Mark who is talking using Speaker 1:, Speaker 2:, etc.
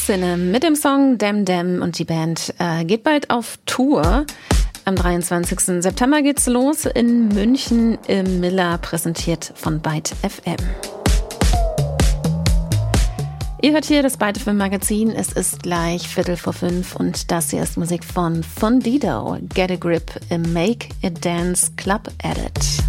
Speaker 1: Sinne mit dem Song Dem Dem und die Band geht bald auf Tour. Am 23. September geht's los in München im Miller, präsentiert von Byte FM. Ihr hört hier das Byte FM Magazin. Es ist gleich 4:45 und das hier ist Musik von Dido. Get a Grip im Make It Dance Club Edit.